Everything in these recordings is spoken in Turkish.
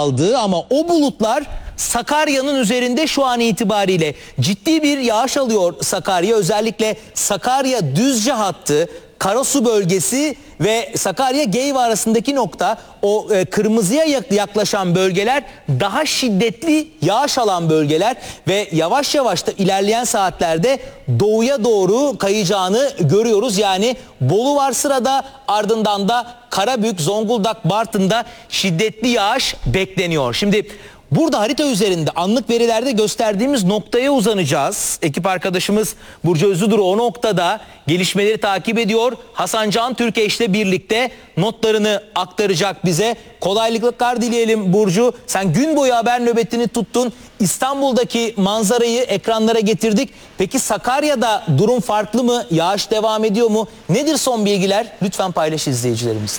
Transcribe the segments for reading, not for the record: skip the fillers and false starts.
aldı ama o bulutlar Sakarya'nın üzerinde şu an itibariyle ciddi bir yağış alıyor Sakarya. Özellikle Sakarya Düzce hattı, Karasu bölgesi ve Sakarya-Geyve arasındaki nokta, o kırmızıya yaklaşan bölgeler daha şiddetli yağış alan bölgeler ve yavaş yavaş da ilerleyen saatlerde doğuya doğru kayacağını görüyoruz. Yani Bolu var sırada, ardından da Karabük, Zonguldak, Bartın'da şiddetli yağış bekleniyor. Şimdi burada harita üzerinde anlık verilerde gösterdiğimiz noktaya uzanacağız. Ekip arkadaşımız Burcu Özlüduru o noktada gelişmeleri takip ediyor. Hasan Can Türkeş ile birlikte notlarını aktaracak bize. Kolaylıklar dileyelim Burcu. Sen gün boyu haber nöbetini tuttun. İstanbul'daki manzarayı ekranlara getirdik. Peki Sakarya'da durum farklı mı? Yağış devam ediyor mu? Nedir son bilgiler? Lütfen paylaş izleyicilerimizle.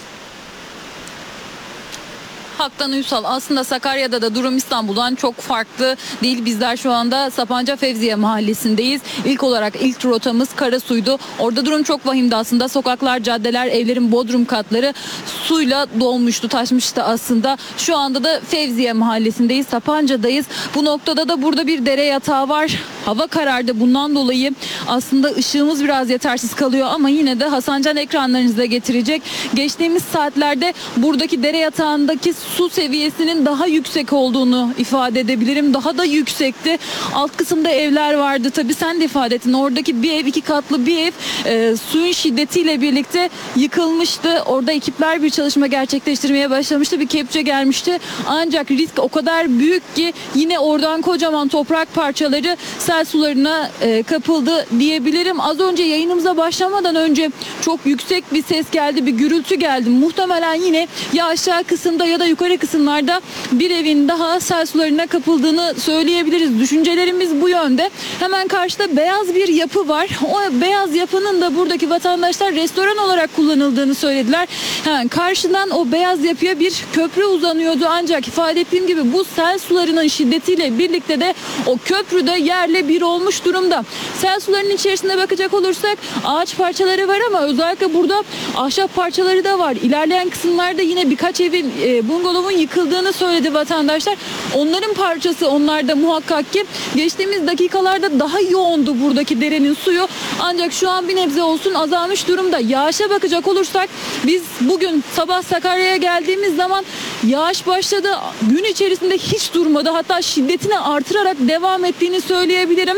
Haktan Uysal, aslında Sakarya'da da durum İstanbul'dan çok farklı değil. Bizler şu anda Sapanca Fevziye mahallesindeyiz. İlk olarak ilk rotamız Karasu'ydu. Orada durum çok vahimdi aslında. Sokaklar, caddeler, evlerin bodrum katları suyla dolmuştu, taşmıştı aslında. Şu anda da Fevziye mahallesindeyiz, Sapanca'dayız. Bu noktada da burada bir dere yatağı var. Hava karardı, bundan dolayı aslında ışığımız biraz yetersiz kalıyor ama yine de Hasan Can ekranlarınıza getirecek. Geçtiğimiz saatlerde buradaki dere yatağındaki su seviyesinin daha yüksek olduğunu ifade edebilirim. Daha da yüksekti. Alt kısımda evler vardı. Tabii sen de ifade ettin. Oradaki bir ev, 2 katlı bir ev suyun şiddetiyle birlikte yıkılmıştı. Orada ekipler bir çalışma gerçekleştirmeye başlamıştı. Bir kepçe gelmişti. Ancak risk o kadar büyük ki yine oradan kocaman toprak parçaları sel sularına kapıldı diyebilirim. Az önce yayınımıza başlamadan önce çok yüksek bir ses geldi. Bir gürültü geldi. Muhtemelen yine ya aşağı kısımda ya da yukarı kısımlarda bir evin daha sel sularına kapıldığını söyleyebiliriz. Düşüncelerimiz bu yönde. Hemen karşıda beyaz bir yapı var. O beyaz yapının da buradaki vatandaşlar restoran olarak kullanıldığını söylediler. Hemen karşıdan o beyaz yapıya bir köprü uzanıyordu. Ancak ifade ettiğim gibi bu sel sularının şiddetiyle birlikte de o köprü de yerle bir olmuş durumda. Sel sularının içerisinde bakacak olursak ağaç parçaları var ama özellikle burada ahşap parçaları da var. İlerleyen kısımlarda yine birkaç evin bungalovun yıkıldığını söyledi vatandaşlar. Onların parçası onlarda muhakkak ki. Geçtiğimiz dakikalarda daha yoğundu buradaki derenin suyu. Ancak şu an bir nebze olsun azalmış durumda. Yağışa bakacak olursak biz bugün sabah Sakarya'ya geldiğimiz zaman yağış başladı. Gün içerisinde hiç durmadı. Hatta şiddetini artırarak devam ettiğini söyleyebilirim.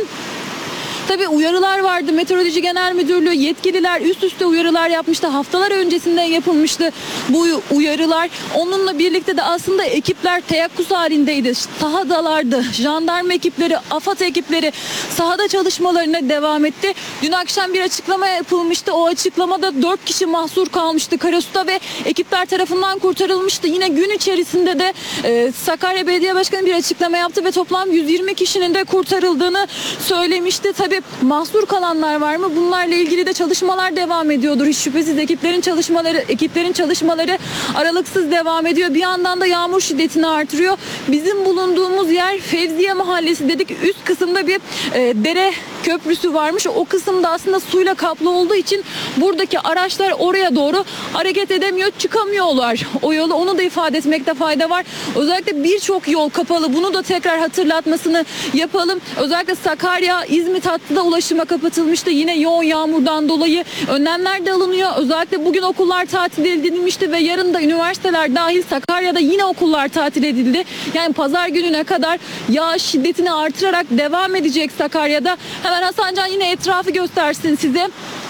Tabii uyarılar vardı. Meteoroloji Genel Müdürlüğü yetkililer üst üste uyarılar yapmıştı. Haftalar öncesinden yapılmıştı bu uyarılar. Onunla birlikte de aslında ekipler teyakkuz halindeydi. Sahadalardı. Jandarma ekipleri, AFAD ekipleri sahada çalışmalarına devam etti. Dün akşam bir açıklama yapılmıştı. O açıklamada 4 kişi mahsur kalmıştı Karasu'da ve ekipler tarafından kurtarılmıştı. Yine gün içerisinde de Sakarya Belediye Başkanı bir açıklama yaptı ve toplam 120 kişinin de kurtarıldığını söylemişti. Tabii mahsur kalanlar var mı? Bunlarla ilgili de çalışmalar devam ediyordur. Hiç şüphesiz ekiplerin çalışmaları aralıksız devam ediyor. Bir yandan da yağmur şiddetini artırıyor. Bizim bulunduğumuz yer Fevziye Mahallesi dedik. Üst kısımda bir dere köprüsü varmış. O kısımda aslında suyla kaplı olduğu için buradaki araçlar oraya doğru hareket edemiyor, çıkamıyorlar. O yolu, onu da ifade etmekte fayda var. Özellikle birçok yol kapalı. Bunu da tekrar hatırlatmasını yapalım. Özellikle Sakarya, İzmit hattı da ulaşıma kapatılmıştı. Yine yoğun yağmurdan dolayı önlemler de alınıyor. Özellikle bugün okullar tatil edilmişti ve yarın da üniversiteler dahil Sakarya'da yine okullar tatil edildi. Yani pazar gününe kadar yağış şiddetini artırarak devam edecek Sakarya'da. Hemen Hasan Can yine etrafı göstersin size.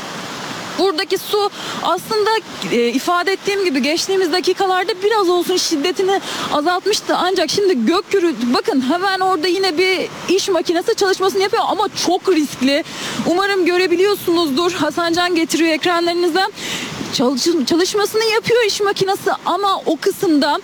Buradaki su aslında ifade ettiğim gibi geçtiğimiz dakikalarda biraz olsun şiddetini azaltmıştı. Ancak şimdi gök gürültü, bakın hemen orada yine bir iş makinesi çalışmasını yapıyor ama çok riskli. Umarım görebiliyorsunuzdur. Hasan Can getiriyor ekranlarınıza. Çalışmasını yapıyor iş makinesi ama o kısımda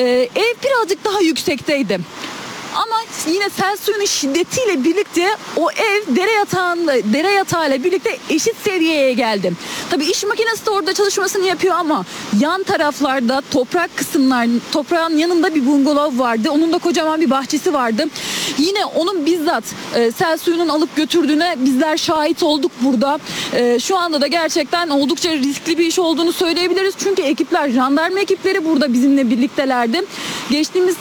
ev birazcık daha yüksekteydi. Ama yine sel suyunun şiddetiyle birlikte o ev dere yatağıyla birlikte eşit seviyeye geldi. Tabii iş makinesi de orada çalışmasını yapıyor ama yan taraflarda toprağın yanında bir bungalov vardı. Onun da kocaman bir bahçesi vardı. Yine onun bizzat sel suyunun alıp götürdüğüne bizler şahit olduk burada. Şu anda da gerçekten oldukça riskli bir iş olduğunu söyleyebiliriz. Çünkü jandarma ekipleri burada bizimle birliktelerdi. Geçtiğimiz